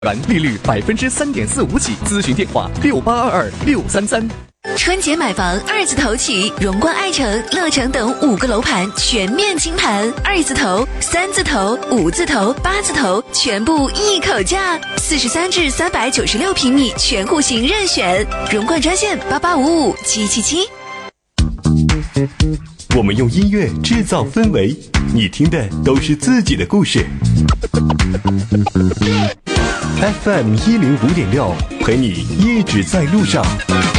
利率3.45%起，咨询电话68226333。 春节买房2字头起，荣冠爱城、乐城等5个楼盘全面清盘，2字头、3字头、5字头、8字头全部一口价，43至396平米全户型任选，荣冠专线8855777。 我们用音乐制造氛围，你听的都是自己的故事。FM 105.6，陪你一直在路上。